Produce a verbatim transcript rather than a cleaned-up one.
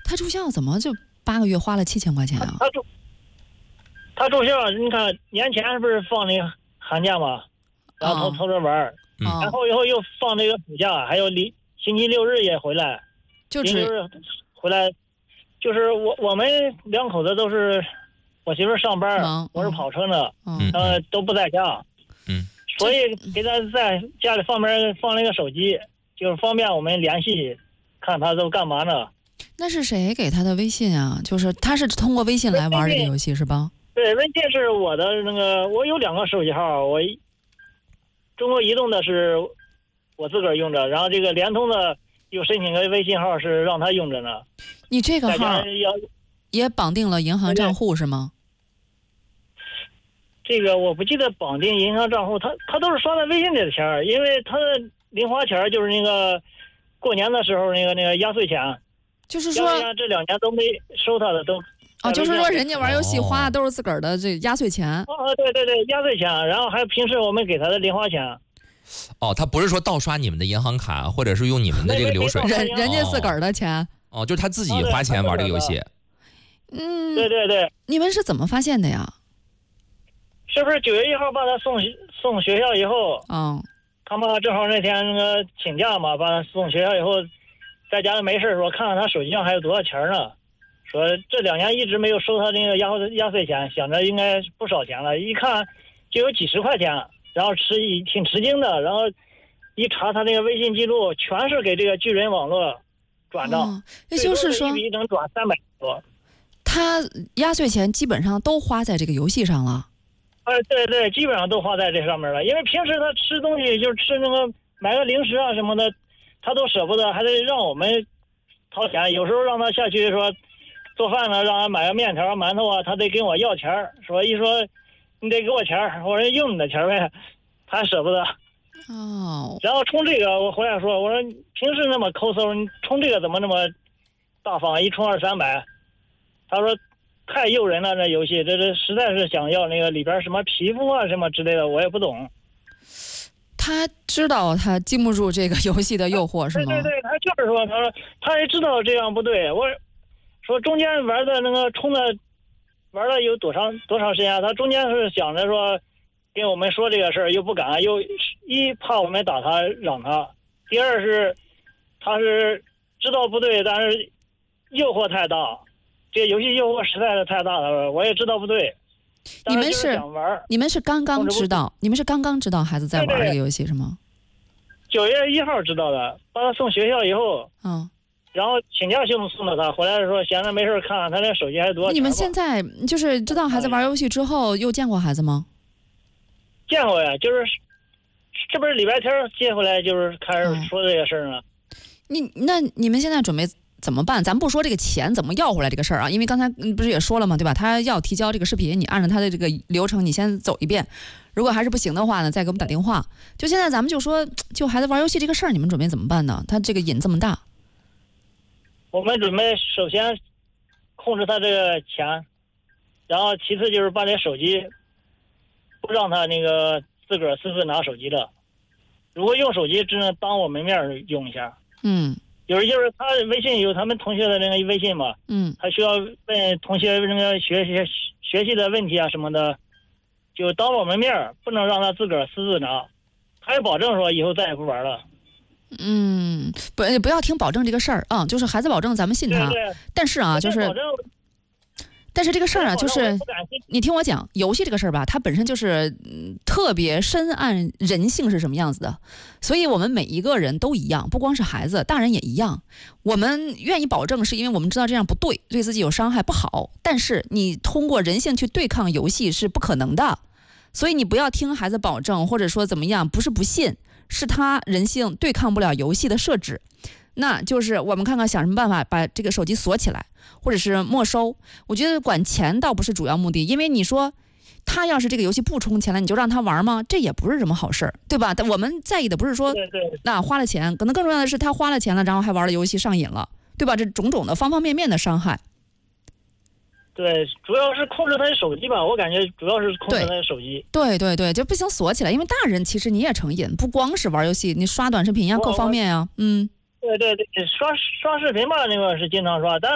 他住校怎么就八个月花了七千块钱啊？ 他住他住校，你看年前不是放那个寒假嘛，然后偷偷着玩儿， 嗯然后以后又放那个暑假，还有离星期六日也回来， 就星期六日回来，就是我我们两口子都是，我媳妇上班， 忙我是跑车呢， 嗯呃都不在家， 嗯， 所以给他在家里放边放了一个手机，就是方便我们联系，看他都干嘛呢。 那是谁给他的微信啊？就是他是通过微信来玩这个游戏是吧？ 对，微信是我的那个，我有两个手机号，我中国移动的是我自个儿用着，然后这个联通的又申请个微信号是让他用着呢。 你这个大号家要也绑定了银行账户是吗？ 这个我不记得绑定银行账户，他他都是刷在微信里的钱儿，因为他的零花钱就是那个过年的时候那个那个压岁钱， 就是说压岁钱这两年都没收他的都。 哦，就是说人家玩游戏哦花的都是自个儿的这压岁钱。 哦，对对对，压岁钱，然后还有平时我们给他的零花钱。 哦，他不是说盗刷你们的银行卡，或者是用你们的这个流水， 人人家自个儿的钱。 哦，就是他自己花钱玩这个游戏。 嗯， 对对对。 你们是怎么发现的呀？ 是不是九月一号把他送送学校以后， 嗯， 他妈正好那天那个请假嘛，把他送学校以后，在家里没事说看看他手机上还有多少钱呢，说这两年一直没有收他那个压压岁钱，想着应该不少钱了，一看就有几十块钱，然后吃挺吃惊的，然后一查他那个微信记录，全是给这个巨人网络转账， 哦，也就是说一笔能转三百多。 他压岁钱基本上都花在这个游戏上了。 哎，对对，基本上都花在这上面了。因为平时他吃东西就是吃那个买个零食啊什么的，他都舍不得，还得让我们掏钱。有时候让他下去说做饭呢，让他买个面条、馒头啊，他得跟我要钱儿。说一说你得给我钱儿，我说用你的钱呗，他舍不得。 哦。 然后充这个，我回来说，我说平时那么抠搜，你充这个怎么那么大方？一充二三百。他说。太诱人了，这游戏，这这实在是想要那个里边什么皮肤啊什么之类的，我也不懂。 他知道他经不住这个游戏的诱惑是吗？ 对对对，他就是说，他说他也知道这样不对。我说中间玩的那个充的玩了有多长多长时间？他中间是想着说跟我们说这个事儿，又不敢，又一怕我们打他嚷他，第二是他是知道不对，但是诱惑太大。这游戏诱惑实在是太大了，我也知道不对。 你们是想玩， 你们是刚刚知道，你们是刚刚知道孩子在玩这个游戏是吗？ 九月一号知道的，把他送学校以后， 嗯， 然后请假就送到他，回来说闲着没事看看他那手机还多少钱吧。 你们现在就是知道孩子玩游戏之后，又见过孩子吗？ 见过呀，就是这不是礼拜天接回来，就是开始说这个事儿呢。 你那你们现在准备怎么办？咱不说这个钱怎么要回来这个事儿啊，因为刚才不是也说了吗，对吧？他要提交这个视频，你按照他的这个流程，你先走一遍。如果还是不行的话呢，再给我们打电话。就现在咱们就说，就孩子玩游戏这个事儿，你们准备怎么办呢？他这个瘾这么大。 我们准备首先控制他这个钱，然后其次就是把这手机不让他那个自个儿私自拿手机了。如果用手机，只能当我们面用一下。 嗯。 有时就是他微信有他们同学的那个微信嘛， 嗯， 他需要问同学那个学习学习的问题啊什么的，就当我们面，不能让他自个儿私自拿，他也保证说以后再也不玩了。 嗯，不不要听保证这个事儿啊、嗯，就是孩子保证咱们信他， 对对， 但是啊，就是。但是这个事儿啊，就是你听我讲，游戏这个事儿吧，它本身就是、嗯、特别深谙人性是什么样子的，所以我们每一个人都一样，不光是孩子，大人也一样。我们愿意保证，是因为我们知道这样不对，对自己有伤害，不好。但是你通过人性去对抗游戏是不可能的，所以你不要听孩子保证，或者说怎么样，不是不信，是他人性对抗不了游戏的设置。那就是我们看看想什么办法把这个手机锁起来，或者是没收。我觉得管钱倒不是主要目的，因为你说他要是这个游戏不充钱了，你就让他玩吗？这也不是什么好事儿，对吧？但我们在意的不是说那花了钱，可能更重要的是他花了钱了，然后还玩了游戏上瘾了，对吧？这种种的方方面面的伤害。 对，主要是控制他的手机吧，我感觉主要是控制他的手机。 对对对，就不行锁起来，因为大人其实你也成瘾，不光是玩游戏，你刷短视频呀，各方面呀，嗯。 对对对，刷刷视频吧，那个是经常刷，但